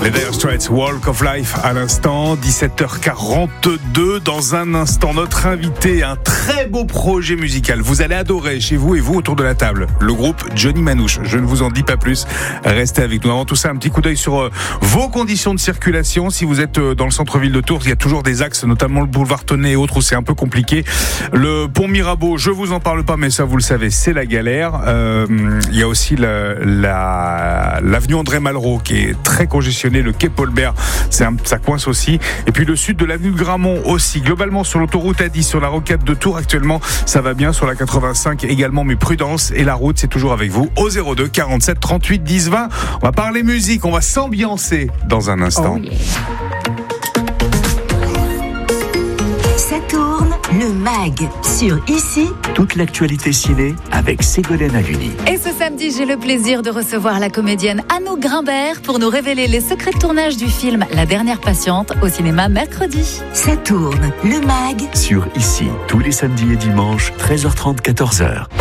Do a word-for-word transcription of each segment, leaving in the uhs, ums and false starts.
Les Dire Straits, Walk of Life à l'instant, dix-sept heures quarante-deux. Dans un instant, notre invité, un très beau projet musical. Vous allez adorer chez vous et vous autour de la table. Le groupe Johnny Manouche. Je ne vous en dis pas plus. Restez avec nous. Avant tout ça, un petit coup d'œil sur euh, vos conditions de circulation. Si vous êtes euh, dans le centre-ville de Tours, il y a toujours des axes, notamment le boulevard Tonnet et autres, où c'est un peu compliqué. Le pont Mirabeau, je vous en parle pas, mais ça, vous le savez, c'est la galère. Euh, il y a aussi la, la, l'avenue André Malraux qui est très congestionnée. Le quai Paul-Bert, c'est un, ça coince aussi. Et puis le sud de l'avenue de Gramont aussi. Globalement, sur l'autoroute A dix, sur la rocade de Tours, actuellement, ça va bien. Sur la quatre-vingt-cinq également, mais prudence. Et la route, c'est toujours avec vous au zéro deux quarante-sept trente-huit dix vingt. On va parler musique, on va s'ambiancer dans un instant. Oh yeah. Ça tourne, le mag sur Ici. Toute l'actualité ciné avec Ségolène Haluni. Et ce samedi, j'ai le plaisir de recevoir la comédienne Anouk Grimbert pour nous révéler les secrets de tournage du film La Dernière Patiente au cinéma mercredi. Ça tourne, le mag Sur Ici, tous les samedis et dimanches, treize heures trente, quatorze heures.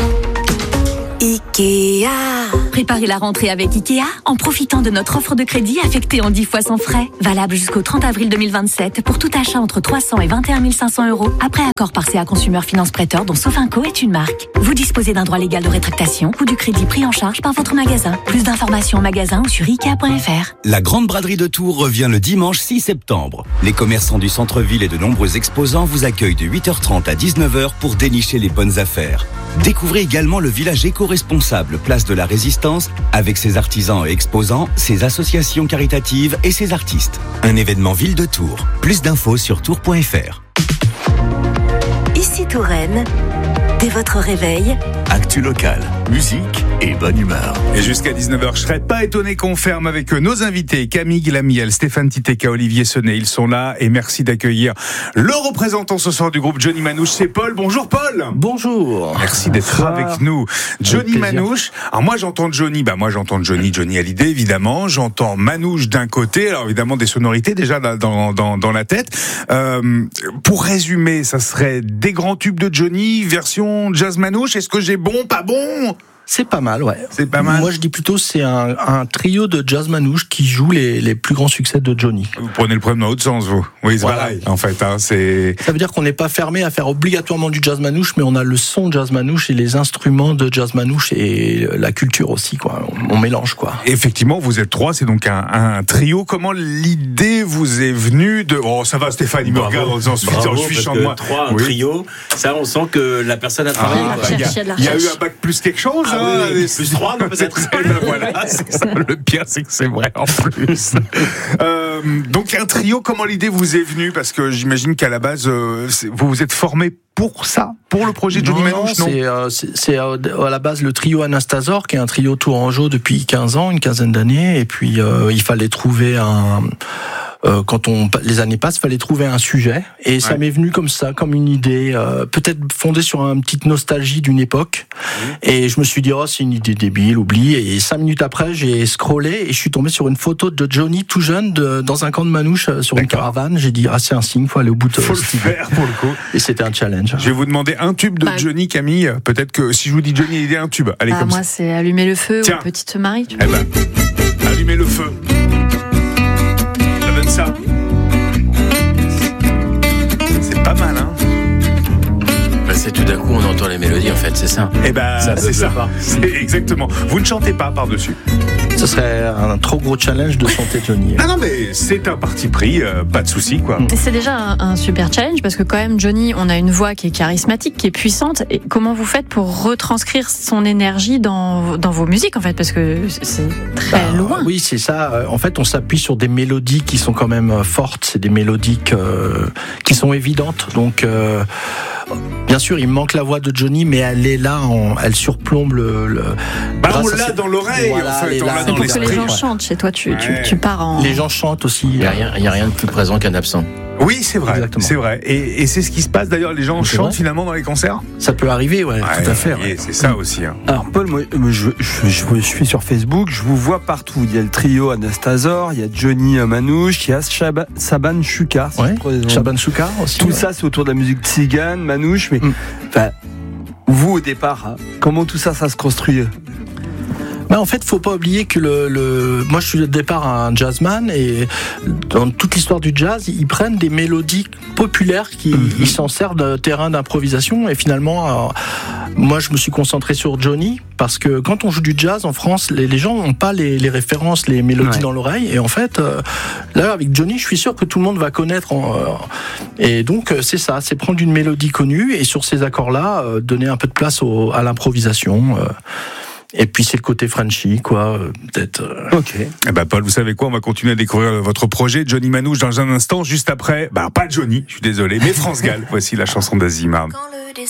Ikea. Préparez la rentrée avec Ikea en profitant de notre offre de crédit affectée en dix fois sans frais. Valable jusqu'au trente avril deux mille vingt-sept pour tout achat entre trois cents et vingt et un mille cinq cents euros après accord par C A Consumer Finance Prêteur dont Sofinco est une marque. Vous disposez d'un droit légal de rétractation ou du crédit pris en charge par votre magasin. Plus d'informations en magasin ou sur ikea point f r. La Grande Braderie de Tours revient le dimanche six septembre. Les commerçants du centre-ville et de nombreux exposants vous accueillent de huit heures trente à dix-neuf heures pour dénicher les bonnes affaires. Découvrez également le village éco-responsable, place de la Résistance, avec ses artisans et exposants, ses associations caritatives et ses artistes. Un événement Ville de Tours. Plus d'infos sur tours point f r. Ici Touraine, dès votre réveil. Actu locale, musique et bonne humeur. Et jusqu'à dix-neuf heures, je serais pas étonné qu'on ferme avec nos invités, Camille Glamiel, Stéphane Titeka, Olivier Sonnet. Ils sont là et merci d'accueillir le représentant ce soir du groupe Johnny Manouche, c'est Paul. Bonjour Paul. Bonjour. Merci d'être Bonsoir. avec nous. Johnny Manouche. Alors moi j'entends Johnny, bah moi j'entends Johnny, Johnny Hallyday évidemment. J'entends Manouche d'un côté, alors évidemment des sonorités déjà dans dans dans la tête. Euh, pour résumer, ça serait des grands tubes de Johnny version jazz Manouche. Est-ce que j'ai bon, pas bon? C'est pas mal, ouais. C'est pas mal. Moi, je dis plutôt c'est un, un trio de jazz manouche qui joue les, les plus grands succès de Johnny. Vous prenez le problème dans l'autre sens, vous. Oui, c'est Voilà. pareil. En fait, hein, c'est. Ça veut dire qu'on n'est pas fermé à faire obligatoirement du jazz manouche, mais on a le son jazz manouche et les instruments de jazz manouche et la culture aussi, quoi. On, on mélange, quoi. Effectivement, vous êtes trois, c'est donc un, un trio. Comment l'idée vous est venue de. Oh, ça va, Stéphane, il me Bravo. regarde en disant Bravo, je suis parce chant que de moi. trois, un Oui. trio, ça on sent que la personne a travaillé. Ah, quoi. bah, il y a, recherche, il y a de la il y a eu recherche. un bac plus quelque chose, Ah hein, oui, et- plus trois, non, peut-être. C'est- ben voilà, c'est ça. Le pire, c'est que c'est vrai en plus. euh, donc un trio, comment l'idée vous est venue? Parce que j'imagine qu'à la base, euh, c'est- vous vous êtes formé pour ça, pour le projet de Johnny non, Manouche, non, non? c'est, euh, c'est, c'est euh, à la base le trio Anastasor, qui est un trio tourangeau depuis quinze ans, une quinzaine d'années, et puis euh, il fallait trouver un... Euh, quand on, les années passent, il fallait trouver un sujet, et ça Ouais. m'est venu comme ça, comme une idée, euh, peut-être fondée sur une petite nostalgie d'une époque, mmh. et je me suis dit, oh, c'est une idée débile, oublie, et cinq minutes après, j'ai scrollé, et je suis tombé sur une photo de Johnny tout jeune, de, dans un camp de manouche, sur une D'accord. caravane, j'ai dit, ah, c'est un signe, faut aller au bout de Faut le cette idée. faire pour le coup. Et c'était un challenge. Je vais vous demander un tube de Bah, Johnny, Camille. Peut-être que si je vous dis Johnny Hallyday, un tube. Allez, Bah, comme moi, ça. c'est Allumer le feu Tiens. ou Petite Marie. Tu Eh ben, allumez le feu. Ça donne ça. C'est pas mal, hein? Bah, c'est tout d'un coup on entend les mélodies en fait, c'est ça. Eh ben, Ça c'est beugle ça. pas. C'est exactement. Vous ne chantez pas par-dessus. Ce serait un trop gros challenge de chanter Johnny. Ah non, mais c'est un parti pris, euh, pas de souci, quoi. Et c'est déjà un, un super challenge parce que quand même Johnny, on a une voix qui est charismatique, qui est puissante. Et comment vous faites pour retranscrire son énergie dans, dans vos musiques en fait, parce que c'est très Bah, loin. Oui, c'est ça. En fait, on s'appuie sur des mélodies qui sont quand même fortes. C'est des mélodies que, qui sont évidentes. Donc, euh, bien sûr, il manque la voix de Johnny, mais elle est là, en, elle surplombe le. le Bah, grâce on à l'a cette- dans l'oreille, Voilà, en fait. elle est On là. l'a C'est dans pour que les l'esprit. gens Ouais. chantent chez toi, tu, tu, Ouais. tu pars en. Les gens chantent aussi. Il n'y a, rien- il y a rien de plus présent qu'un absent. Oui, c'est vrai. Exactement. C'est vrai. Et, et c'est ce qui se passe d'ailleurs. Les gens C'est chantent vrai. finalement dans les concerts. Ça peut arriver, ouais, tout à fait. et ouais. C'est ça aussi. Hein. Alors Paul, moi, moi, je, je, je, je suis sur Facebook, je vous vois partout. Il y a le trio Anastasor, il y a Johnny Manouche, il y a Shaba- Saban Choukar. si Ouais. je crois les noms. Shaban Choukar aussi. Tout ouais. ça, c'est autour de la musique tzigane, Manouche. Mais Mm. enfin, vous au départ, hein, comment tout ça, ça se construit? Ben, Là, en fait, faut pas oublier que le, le... moi, je suis au départ un jazzman et dans toute l'histoire du jazz, ils prennent des mélodies populaires qui mm-hmm. ils s'en servent de terrain d'improvisation. Et finalement, alors, moi, je me suis concentré sur Johnny parce que quand on joue du jazz en France, les, les gens n'ont pas les, les références, les mélodies ouais. dans l'oreille. Et en fait, euh, là, avec Johnny, je suis sûr que tout le monde va connaître. En, euh, et donc, c'est ça, c'est prendre une mélodie connue et sur ces accords-là, euh, donner un peu de place au, à l'improvisation. Euh, Et puis c'est le côté Frenchy, quoi, peut-être. Ok. Eh ben Paul, vous savez quoi, on va continuer à découvrir votre projet Johnny Manouche dans un instant, juste après. Bah pas Johnny, je suis désolé, mais France Gall. Voici la chanson d'Azimar.